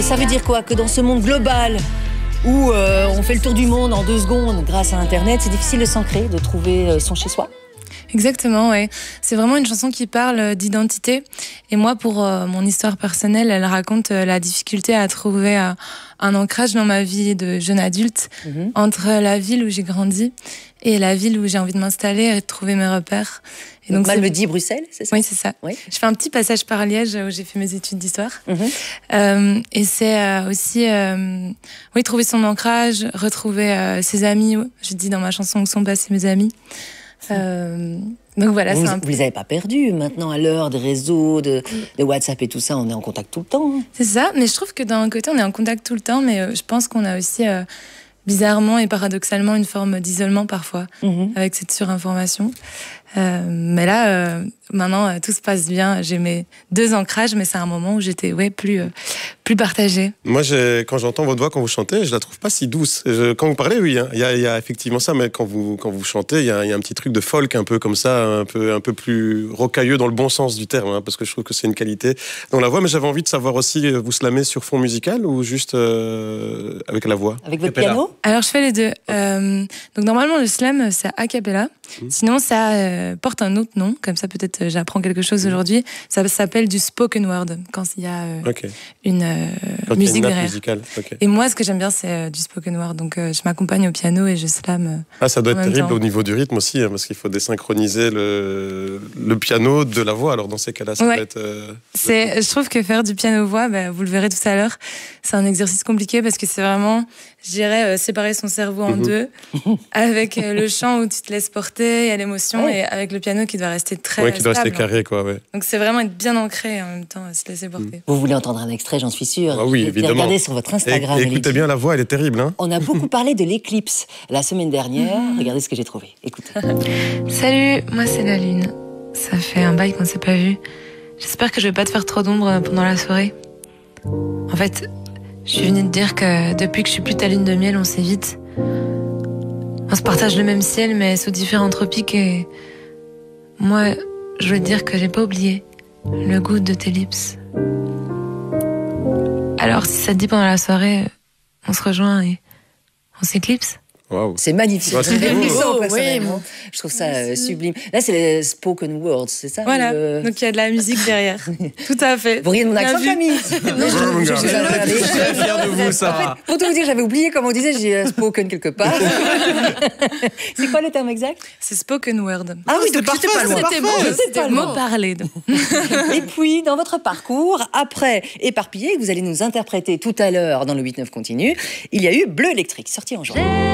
Ça veut dire quoi? Que dans ce monde global où on fait le tour du monde en 2 secondes grâce à Internet, c'est difficile de s'ancrer, de trouver son chez-soi? Exactement, ouais. C'est vraiment une chanson qui parle d'identité. Et moi, pour mon histoire personnelle, elle raconte la difficulté à trouver un ancrage dans ma vie de jeune adulte entre la ville où j'ai grandi et la ville où j'ai envie de m'installer et de trouver mes repères. Et donc Malmedy, Bruxelles, c'est ça? Oui, c'est ça. Oui. Je fais un petit passage par Liège où j'ai fait mes études d'histoire. Et c'est aussi trouver son ancrage, retrouver ses amis. Je dis dans ma chanson où sont passés mes amis. Donc voilà, vous les avez pas perdus maintenant à l'heure des réseaux, de WhatsApp et tout ça, on est en contact tout le temps. Hein. C'est ça, mais je trouve que d'un côté on est en contact tout le temps, mais je pense qu'on a aussi bizarrement et paradoxalement une forme d'isolement parfois avec cette surinformation. Mais là, maintenant tout se passe bien. J'ai mes 2 ancrages, mais c'est un moment où j'étais plus partagée. Moi, quand j'entends votre voix quand vous chantez, je la trouve pas si douce. Quand vous parlez, oui, il y a effectivement ça, mais quand vous chantez, il y a un petit truc de folk un peu comme ça, un peu plus rocailleux dans le bon sens du terme, hein, parce que je trouve que c'est une qualité dans la voix. Mais j'avais envie de savoir aussi, vous slamez sur fond musical ou juste avec la voix? Avec votre piano? Alors je fais les deux. Donc normalement le slam c'est a cappella. Sinon ça porte un autre nom, comme ça peut-être j'apprends quelque chose aujourd'hui. Ça s'appelle du spoken word quand il y a une musique derrière. Et moi ce que j'aime bien c'est du spoken word. Donc je m'accompagne au piano et je slam. Ça doit être terrible au niveau du rythme aussi, hein, parce qu'il faut désynchroniser le piano de la voix. Alors dans ces cas-là, ça doit être. Je trouve que faire du piano-voix, vous le verrez tout à l'heure, c'est un exercice compliqué parce que c'est vraiment, je dirais, séparer son cerveau en 2, avec le chant où tu te laisses porter, il y a l'émotion, et avec le piano qui doit rester très stable. Qui doit rester carré, quoi, ouais. Donc c'est vraiment être bien ancré et en même temps se laisser porter. Vous voulez entendre un extrait, j'en suis sûre. Ah oui, évidemment. Regardez sur votre Instagram. Écoutez bien la voix, elle est terrible. Hein. On a beaucoup parlé de l'éclipse la semaine dernière. Regardez ce que j'ai trouvé. Écoutez. Salut, moi c'est la Lune. Ça fait un bail qu'on ne s'est pas vu. J'espère que je vais pas te faire trop d'ombre pendant la soirée. En fait, je suis venue te dire que depuis que je suis plus ta lune de miel, on s'évite. On se partage le même ciel, mais sous différents tropiques. Et moi, je veux te dire que j'ai pas oublié le goût de tes lips. Alors, si ça te dit pendant la soirée, on se rejoint et on s'éclipse. Wow. C'est magnifique. Ouais, personnellement. Je trouve ça sublime. Là, c'est les spoken words, c'est ça? Voilà. Donc il y a de la musique derrière. Tout à fait. Vous riez de mon accent, Camille? Non, je suis très fière de vous, ça. En fait, pour tout vous dire, j'avais oublié comment on disait, j'ai spoken quelque part. C'est quoi le terme exact? C'est spoken word. Ah oui, donc j'étais pas loin. C'était le mot parlé. Et puis, dans votre parcours, après Éparpillé, que vous allez nous interpréter tout à l'heure dans le 8-9 continu, il y a eu Bleu électrique, sorti en juin.